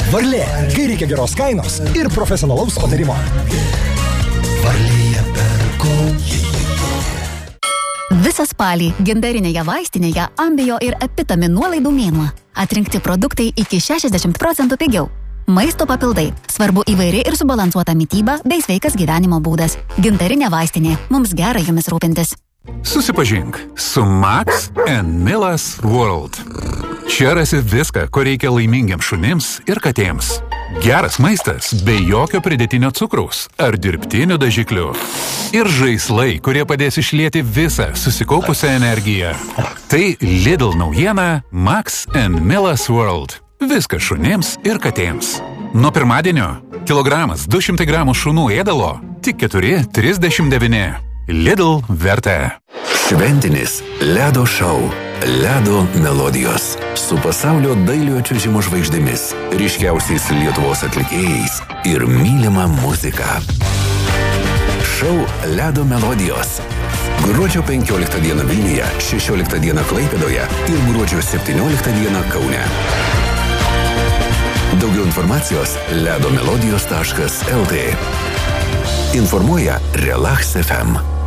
Varlė, kai reikia geros kainos ir profesionalaus patarimo. Varlėje perku. Visą spalį gintarinėje vaistinėje Ambio ir Epitamin nuolaidų mėnuo. Atrinkti produktai iki 60% pigiau. Maisto papildai. Svarbu įvairi ir subalansuota mityba bei sveikas gyvenimo būdas. Gintarinė vaistinė. Mums gera jumis rūpintis. Susipažink su Max and Miller's World. Čia rasi viską, ko reikia laimingiams šunims ir katėms. Geras maistas be jokio pridėtinio cukraus ar dirbtinių dažiklių. Ir žaislai, kurie padės išlieti visą susikaupusią energiją. Tai Lidl naujiena Max and Miller's World. Viskas šunims ir katėms. Nuo pirmadienio kilogramas 200 gramų šunų ėdalo tik 4,39. Lidl vertė. Šventinis ledo šou. Ledo melodijos. Su pasaulio dailiojo čiuožimo žvaigždėmis, ryškiausiais Lietuvos atlikėjais ir mylima muzika. Šou Ledo melodijos. Gruodžio 15 dieną Vilniuje, 16 dieną Klaipėdoje ir gruodžio 17 dieną Kaune. Daugiau informacijos ledomelodijos.lt. Informuoja Relax FM.